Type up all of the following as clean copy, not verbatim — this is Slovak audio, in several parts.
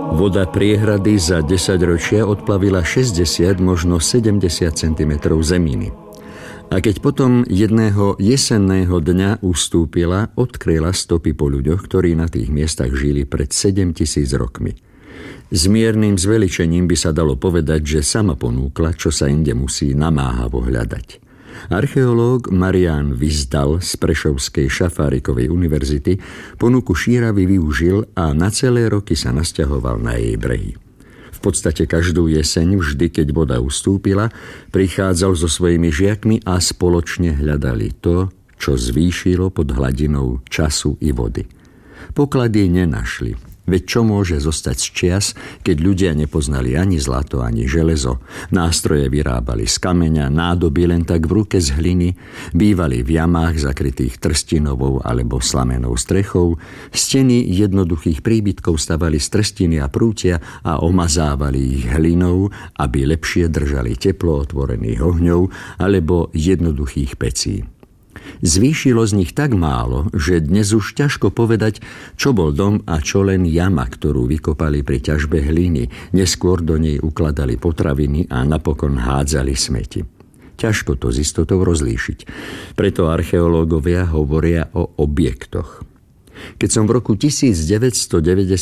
Voda priehrady za 10 ročia odplavila 60, možno 70 cm zeminy. A keď potom jedného jesenného dňa ustúpila, odkryla stopy po ľuďoch, ktorí na tých miestach žili pred 7000 rokmi. S miernym zveličením by sa dalo povedať, že sama ponúkla, čo sa inde musí namáhavo hľadať. Archeológ Marián Vyzdal z Prešovskej Šafárikovej univerzity ponuku Šíravy využil a na celé roky sa nasťahoval na jej brehy. V podstate každú jeseň, vždy keď voda ustúpila, prichádzal so svojimi žiakmi a spoločne hľadali to, čo zvýšilo pod hladinou času i vody. Poklady nenašli. Veď čo môže zostať z čias, keď ľudia nepoznali ani zlato, ani železo, nástroje vyrábali z kameňa, nádoby len tak v ruke z hliny, bývali v jamách zakrytých trstinovou alebo slamenou strechou, steny jednoduchých príbytkov stavali z trstiny a prútia a omazávali ich hlinou, aby lepšie držali teplo otvorených ohňov alebo jednoduchých pecí. Zvýšilo z nich tak málo, že dnes už ťažko povedať, čo bol dom a čo len jama, ktorú vykopali pri ťažbe hliny, neskôr do nej ukladali potraviny a napokon hádzali smeti. Ťažko to s istotou rozlíšiť. Preto archeológovia hovoria o objektoch. Keď som v roku 1997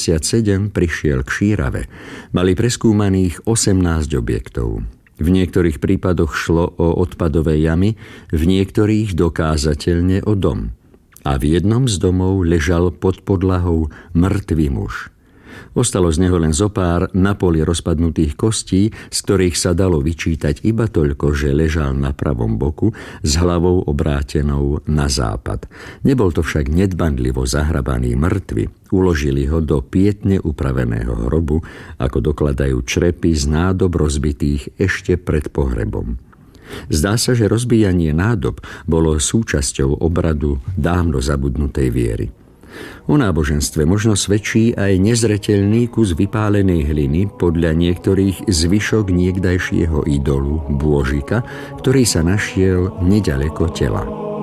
prišiel k Šírave, mali preskúmaných 18 objektov. V niektorých prípadoch šlo o odpadové jamy, v niektorých dokázateľne o dom. A v jednom z domov ležal pod podlahou mŕtvý muž. Ostalo z neho len zopár na poli rozpadnutých kostí, z ktorých sa dalo vyčítať iba toľko, že ležal na pravom boku s hlavou obrátenou na západ. Nebol to však nedbanlivo zahrabaný mŕtvy. Uložili ho do pietne upraveného hrobu, ako dokladajú črepy z nádob rozbitých ešte pred pohrebom. Zdá sa, že rozbíjanie nádob bolo súčasťou obradu dávno zabudnutej viery. O náboženstve možno svedčí aj nezreteľný kus vypálenej hliny, podľa niektorých zvyšok niekdajšieho idolu, bôžika, ktorý sa našiel neďaleko tela.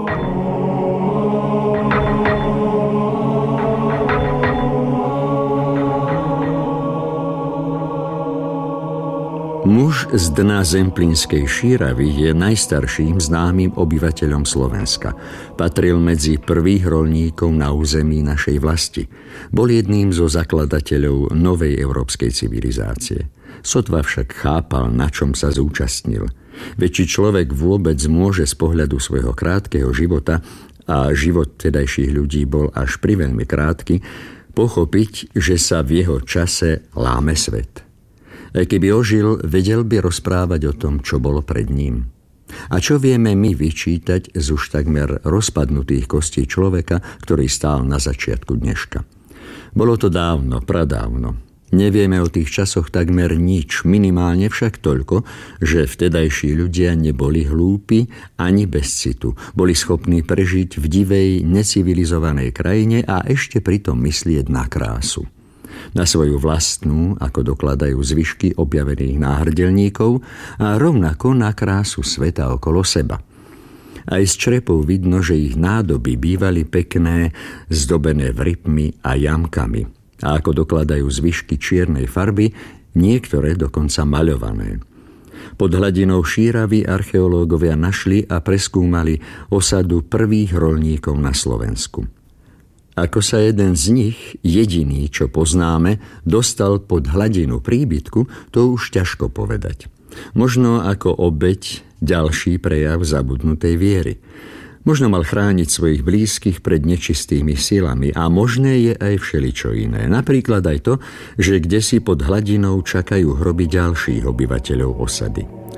Muž z dna Zemplínskej Šíravy je najstarším známym obyvateľom Slovenska. Patril medzi prvých roľníkov na území našej vlasti. Bol jedným zo zakladateľov novej európskej civilizácie. Sotva však chápal, na čom sa zúčastnil. Veď či človek vôbec môže z pohľadu svojho krátkeho života, a život tedajších ľudí bol až priveľmi krátky, pochopiť, že sa v jeho čase láme svet. Aj keby ožil, vedel by rozprávať o tom, čo bolo pred ním. A čo vieme my vyčítať z už takmer rozpadnutých kostí človeka, ktorý stál na začiatku dneška? Bolo to dávno, pradávno. Nevieme o tých časoch takmer nič, minimálne však toľko, že vtedajší ľudia neboli hlúpi ani bez citu. Boli schopní prežiť v divej, necivilizovanej krajine a ešte pritom myslieť na krásu. Na svoju vlastnú, ako dokladajú zvyšky objavených náhrdelníkov, a rovnako na krásu sveta okolo seba. Aj z črepov vidno, že ich nádoby bývali pekné, zdobené vrypmi a jamkami. A ako dokladajú zvyšky čiernej farby, niektoré dokonca maľované. Pod hladinou Šíravy archeológovia našli a preskúmali osadu prvých roľníkov na Slovensku. Ako sa jeden z nich, jediný, čo poznáme, dostal pod hladinu príbytku, to už ťažko povedať. Možno ako obeť ďalší prejav zabudnutej viery. Možno mal chrániť svojich blízkych pred nečistými silami a možné je aj všeličo iné. Napríklad aj to, že kdesi pod hladinou čakajú hroby ďalších obyvateľov osady.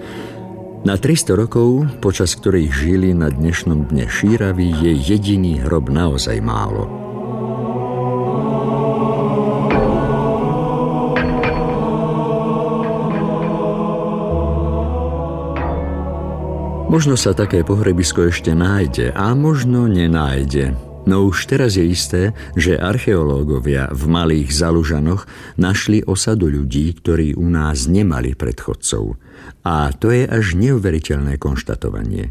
Na 300 rokov, počas ktorých žili na dnešnom dne Šíravy, je jediný hrob naozaj málo. Možno sa také pohrebisko ešte nájde a možno nenájde. No už teraz je isté, že archeológovia v Malých Zalužanoch našli osadu ľudí, ktorí u nás nemali predchodcov. A to je až neuveriteľné konštatovanie.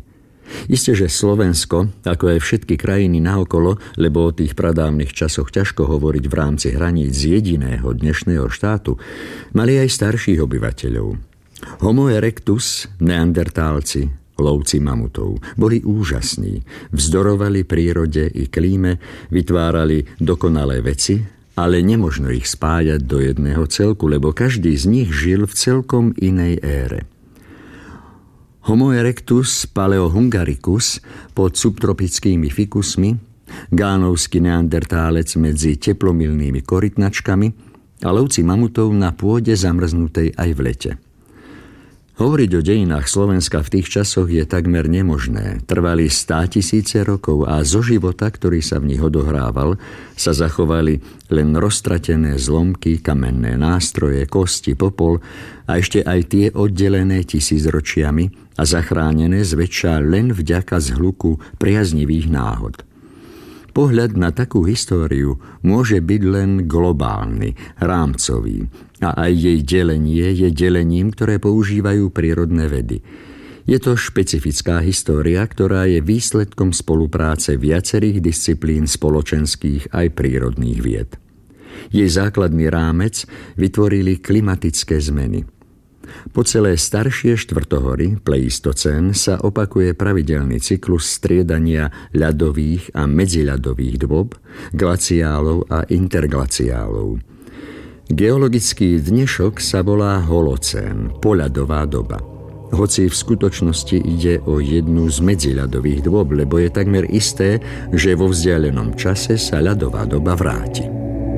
Isté, že Slovensko, ako aj všetky krajiny naokolo, lebo o tých pradávnych časoch ťažko hovoriť v rámci hraníc jediného dnešného štátu, mali aj starších obyvateľov. Homo erectus, neandertálci, lovci mamutov, boli úžasní, vzdorovali prírode i klíme, vytvárali dokonalé veci, ale nemožno ich spájať do jedného celku, lebo každý z nich žil v celkom inej ére. Homo erectus paleohungaricus pod subtropickými fikusmi, gánovský neandertálec medzi teplomilnými korytnačkami a lovci mamutov na pôde zamrznutej aj v lete. Hovoriť o dejinách Slovenska v tých časoch je takmer nemožné. Trvali 100 000 rokov a zo života, ktorý sa v nich odohrával, sa zachovali len roztratené zlomky, kamenné nástroje, kosti, popol a ešte aj tie oddelené tisícročiami a zachránené zväčša len vďaka zhluku priaznivých náhod. Pohľad na takú históriu môže byť len globálny, rámcový a aj jej delenie je delením, ktoré používajú prírodné vedy. Je to špecifická história, ktorá je výsledkom spolupráce viacerých disciplín spoločenských aj prírodných vied. Jej základný rámec vytvorili klimatické zmeny. Po celé staršie štvrtohory, pleistocén, sa opakuje pravidelný cyklus striedania ľadových a medziľadových dôb, glaciálov a interglaciálov. Geologický dnešok sa volá holocén, poľadová doba. Hoci v skutočnosti ide o jednu z medziľadových dôb, lebo je takmer isté, že vo vzdialenom čase sa ľadová doba vráti.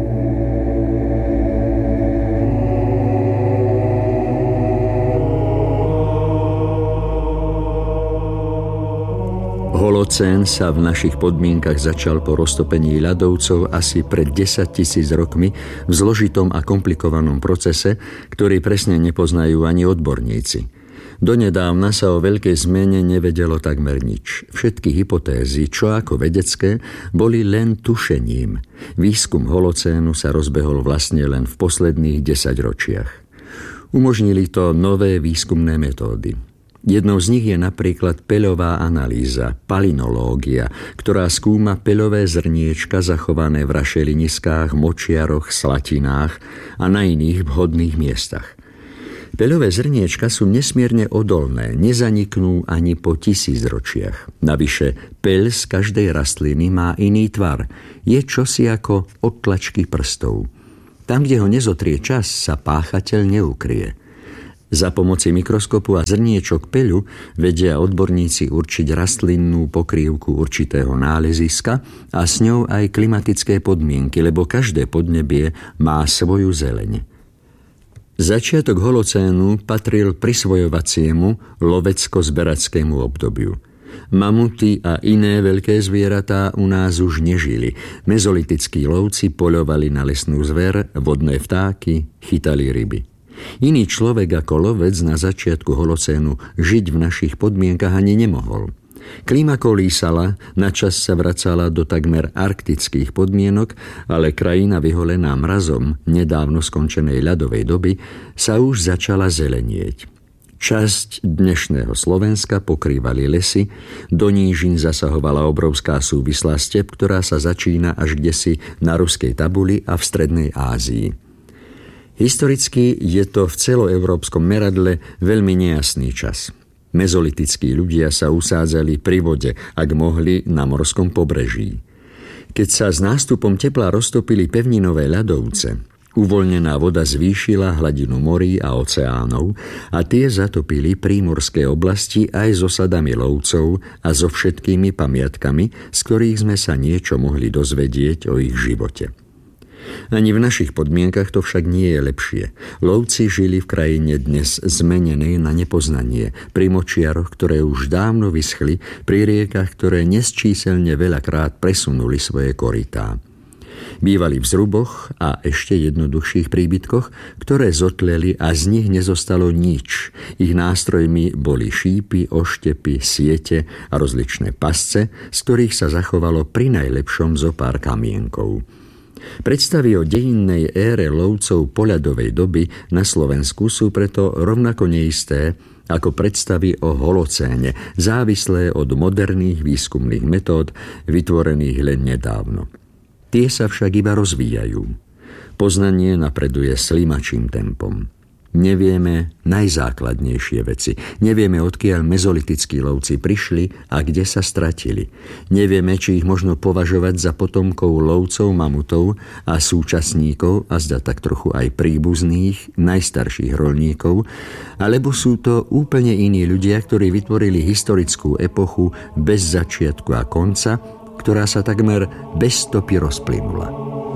Holocén sa v našich podmienkach začal po roztopení ľadovcov asi pred 10 000 rokmi v zložitom a komplikovanom procese, ktorý presne nepoznajú ani odborníci. Donedávna sa o veľkej zmene nevedelo takmer nič. Všetky hypotézy, čo ako vedecké, boli len tušením. Výskum holocénu sa rozbehol vlastne len v posledných 10 ročiach. Umožnili to nové výskumné metódy. Jednou z nich je napríklad peľová analýza, palinológia, ktorá skúma peľové zrniečka zachované v rašeliniskách, močiaroch, slatinách a na iných vhodných miestach. Peľové zrniečka sú nesmierne odolné, nezaniknú ani po 1000 ročiach. Navyše, peľ z každej rastliny má iný tvar, je čosi ako odtlačky prstov. Tam, kde ho nezotrie čas, sa páchateľ neukrie. Za pomoci mikroskopu a zrniečok peľu vedia odborníci určiť rastlinnú pokrývku určitého náleziska a s ňou aj klimatické podmienky, lebo každé podnebie má svoju zeleň. Začiatok holocénu patril prisvojovaciemu lovecko-zberackému obdobiu. Mamuty a iné veľké zvieratá u nás už nežili. Mezolitickí lovci poľovali na lesnú zver, vodné vtáky, chytali ryby. Iný človek ako lovec na začiatku holocénu žiť v našich podmienkach ani nemohol. Klíma kolísala, načas sa vracala do takmer arktických podmienok, ale krajina vyholená mrazom nedávno skončenej ľadovej doby sa už začala zelenieť. Časť dnešného Slovenska pokrývali lesy, do nížin zasahovala obrovská súvislá step, ktorá sa začína až kdesi na ruskej tabuli a v strednej Ázii. Historicky je to v celoeurópskom meradle veľmi nejasný čas. Mezolitickí ľudia sa usádzali pri vode, ak mohli, na morskom pobreží. Keď sa s nástupom tepla roztopili pevninové ľadovce, uvoľnená voda zvýšila hladinu morí a oceánov a tie zatopili prímorské oblasti aj s osadami lovcov a so všetkými pamiatkami, z ktorých sme sa niečo mohli dozvedieť o ich živote. Ani v našich podmienkach to však nie je lepšie. Lovci žili v krajine dnes zmenenej na nepoznanie, pri močiaroch, ktoré už dávno vyschli, pri riekach, ktoré nesčíselne veľakrát presunuli svoje korytá. Bývali v zruboch a ešte jednoduchších príbytkoch, ktoré zotleli a z nich nezostalo nič. Ich nástrojmi boli šípy, oštepy, siete a rozličné pasce, z ktorých sa zachovalo pri najlepšom zo pár kamienkov. Predstavy o dejinnej ére lovcov poľadovej doby na Slovensku sú preto rovnako neisté ako predstavy o holocéne, závislé od moderných výskumných metód, vytvorených len nedávno. Tie sa však iba rozvíjajú. Poznanie napreduje slimačím tempom. Nevieme najzákladnejšie veci. Nevieme, odkiaľ mezolitickí lovci prišli a kde sa stratili. Nevieme, či ich možno považovať za potomkov lovcov mamutov a súčasníkov, a zda tak trochu aj príbuzných, najstarších roľníkov, alebo sú to úplne iní ľudia, ktorí vytvorili historickú epochu bez začiatku a konca, ktorá sa takmer bez stopy rozplynula.